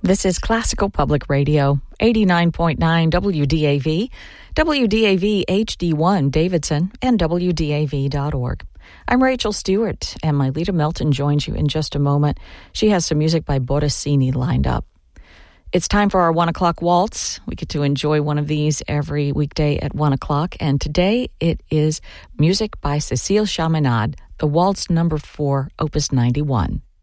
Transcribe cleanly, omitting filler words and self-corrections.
This is Classical Public Radio, 89.9 WDAV, WDAV HD1 Davidson, and WDAV.org. I'm Rachel Stewart, and my Lita Melton joins you in just a moment. She has some music by Bottesini lined up. It's time for our 1 o'clock waltz. We get to enjoy one of these every weekday at 1 o'clock, and today it is music by Cécile Chaminade, the waltz number 4, opus 91.